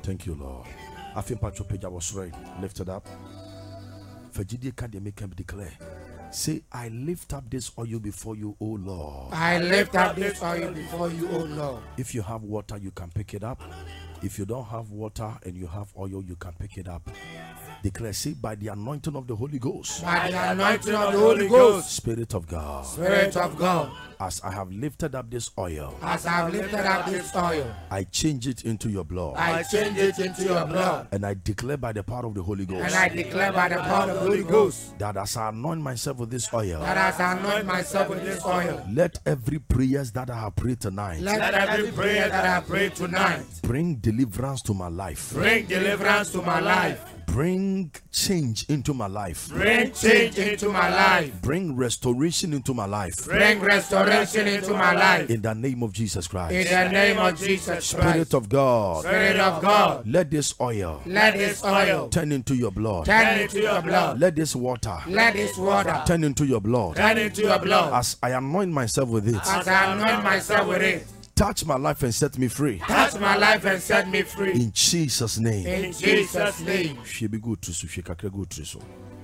Thank you, Lord. I feel Patrick Page was right. Lift it up. Fajidi can they make him declare? Say, I lift up this oil before you, O Lord. I lift up this oil before you, O Lord. If you have water, you can pick it up. If you don't have water and you have oil, you can pick it up. Declare, say, by the anointing of the Holy Ghost. By the anointing of the Holy Ghost. Spirit of God. Spirit of God. As I have lifted up this oil. As I have lifted up this oil. I change it into your blood. I change it into your blood. And I declare by the power of the Holy Ghost. And I declare by the power of the Holy Ghost. That as I anoint myself with this oil. That as I anoint myself with this oil. Let every prayers that I have prayed tonight. Let every prayer that I have prayed tonight. Bring deliverance to my life. Bring deliverance to my life. Bring change into my life. Bring change into my life. Bring restoration into my life. Bring restoration into my life. In the name of Jesus Christ. In the name of Jesus Christ. Spirit of God. Spirit of God. Let this oil. Let this oil. Turn into your blood. Turn into your blood. Let this water. Let this water. Turn into your blood. Turn into your blood. As I anoint myself with it. As I anoint myself with it. Touch my life and set me free. Touch my life and set me free. In Jesus' name. In Jesus' name. She be good to so. She can good to so.